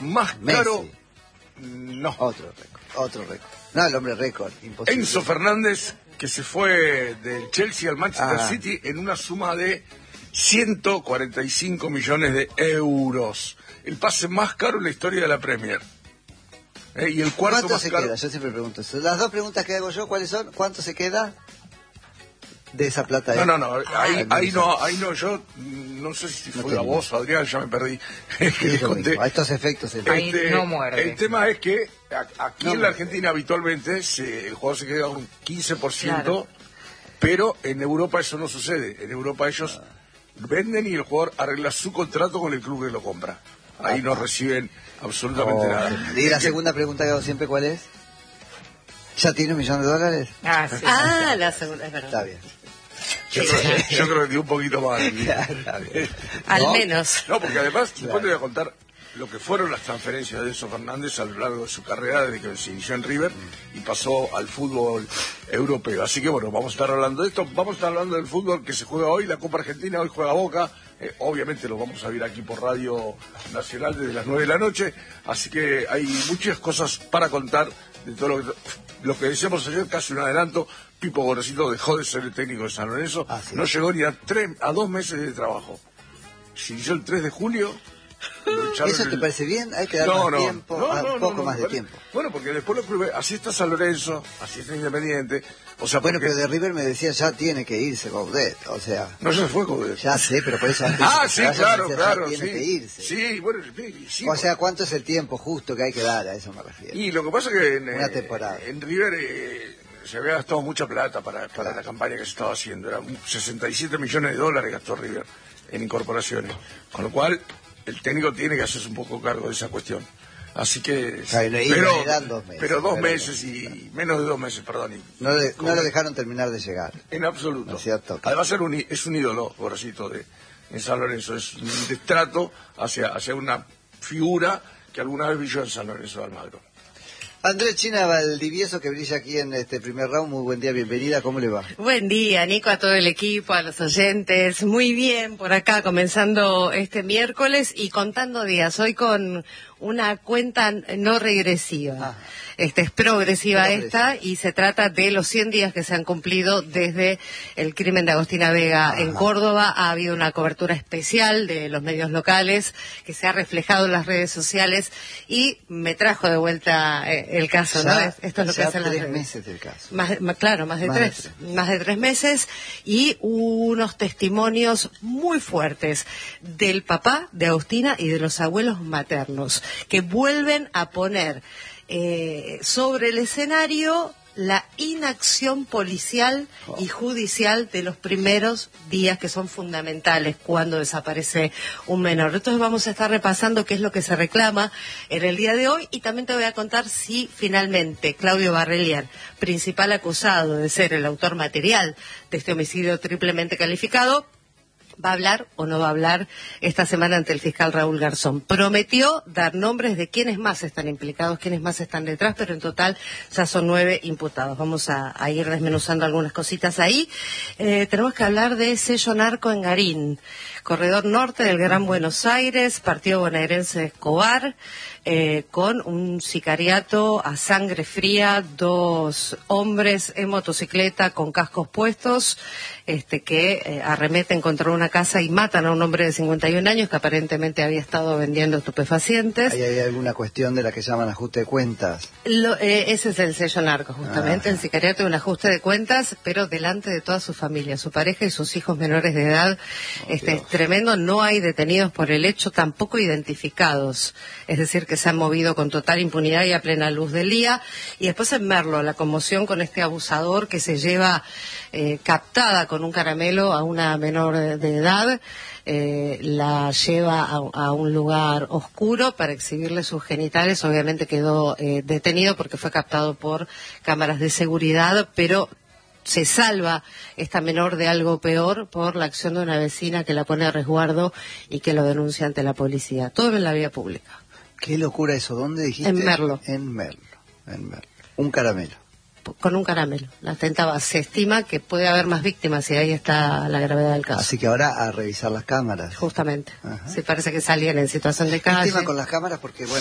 más Messi. caro... No. Otro récord. No, el hombre récord, imposible. Enzo Fernández, que se fue del Chelsea al Manchester City en una suma de 145 millones de euros. El pase más caro en la historia de la Premier. Y el cuarto ¿Cuánto más se caro... queda? Yo siempre pregunto eso. Las dos preguntas que hago yo, ¿cuáles son? ¿Cuánto se queda de esa plata? No, ahí no, yo no sé si fue a vos o Adrián, ya me perdí. A estos efectos. Ahí no muerde. El tema es que aquí en la Argentina habitualmente el jugador se queda un 15%, claro. Pero en Europa eso no sucede. En Europa ellos venden y el jugador arregla su contrato con el club que lo compra. Ahí no reciben absolutamente nada. Y la segunda pregunta que hago siempre, ¿cuál es? ¿Ya tiene $1 millón? Sí. La segunda, es verdad. Está bien. Yo creo que dio un poquito más. Al menos. No, porque además, después te voy a contar lo que fueron las transferencias de Enzo Fernández a lo largo de su carrera, desde que se inició en River y pasó al fútbol europeo. Así que bueno, vamos a estar hablando de esto, vamos a estar hablando del fútbol que se juega hoy, la Copa Argentina, hoy juega Boca, obviamente lo vamos a ver aquí por Radio Nacional desde las 9 de la noche, así que hay muchas cosas para contar de todo lo que decíamos ayer, casi un adelanto. Pipo Gorosito dejó de ser el técnico de San Lorenzo, no llegó ni a 2 meses de trabajo. Se inició el 3 de julio. ¿Eso te parece bien? Hay que dar más tiempo, un poco más de tiempo. Bueno, porque después lo pruebe, así está San Lorenzo, así está Independiente. O sea, bueno, pero de River me decía ya tiene que irse Coudet, o sea... No se fue Coudet. Ya sé, pero por eso... Sí, claro, tiene que irse. Sí, bueno, sí. O sea, ¿cuánto es el tiempo justo que hay que dar? A eso me refiero. Y lo que pasa es que una temporada. En River se había gastado mucha plata para la campaña que se estaba haciendo. Era $67 millones gastó River en incorporaciones. Con lo cual, el técnico tiene que hacerse un poco cargo de esa cuestión. Así que... Pero 2 meses y... Menos de 2 meses, perdón. No lo dejaron terminar de llegar. En absoluto. ¿No es cierto? Además es un ídolo, Gorosito, en San Lorenzo. Es un destrato hacia una figura que alguna vez vi yo en San Lorenzo de Almagro. Andrés China Valdivieso, que brilla aquí en este primer round, muy buen día, bienvenida, ¿cómo le va? Buen día, Nico, a todo el equipo, a los oyentes, muy bien por acá, comenzando este miércoles y contando días, hoy con una cuenta no regresiva. Es progresiva esta y se trata de los 100 días que se han cumplido desde el crimen de Agostina Vega en Córdoba. Ha habido una cobertura especial de los medios locales que se ha reflejado en las redes sociales y me trajo de vuelta el caso, ¿no? Esto es lo que hacen las redes. 3 meses del caso. Más de 3 meses y unos testimonios muy fuertes del papá de Agostina y de los abuelos maternos que vuelven a poner sobre el escenario la inacción policial y judicial de los primeros días que son fundamentales cuando desaparece un menor. Entonces vamos a estar repasando qué es lo que se reclama en el día de hoy y también te voy a contar si finalmente Claudio Barrelian, principal acusado de ser el autor material de este homicidio triplemente calificado, ¿va a hablar o no va a hablar esta semana ante el fiscal Raúl Garzón? Prometió dar nombres de quiénes más están implicados, quiénes más están detrás, pero en total ya son 9 imputados. Vamos a ir desmenuzando algunas cositas ahí. Tenemos que hablar de sello narco en Garín, corredor norte del Gran Buenos Aires, partido bonaerense de Escobar, con un sicariato a sangre fría, 2 hombres en motocicleta con cascos puestos, que arremeten contra una casa y matan a un hombre de 51 años que aparentemente había estado vendiendo estupefacientes. ¿Hay alguna cuestión de la que llaman ajuste de cuentas? Ese es el sello narco, justamente, el sicariato de un ajuste de cuentas, pero delante de toda su familia, su pareja y sus hijos menores de edad. Es tremendo, no hay detenidos por el hecho, tampoco identificados, es decir, que se han movido con total impunidad y a plena luz del día. Y después en Merlo, la conmoción con este abusador que se lleva captada con un caramelo a una menor de edad, la lleva a un lugar oscuro para exhibirle sus genitales. Obviamente quedó detenido porque fue captado por cámaras de seguridad, pero se salva esta menor de algo peor por la acción de una vecina que la pone a resguardo y que lo denuncia ante la policía. Todo en la vía pública. Qué locura eso, ¿dónde dijiste? En Merlo. En Merlo. Un caramelo. Con un caramelo. La tentaba. Se estima que puede haber más víctimas y ahí está la gravedad del caso. Así que ahora a revisar las cámaras. Justamente. Sí, parece que salían en situación de calle. Estima con las cámaras porque, bueno,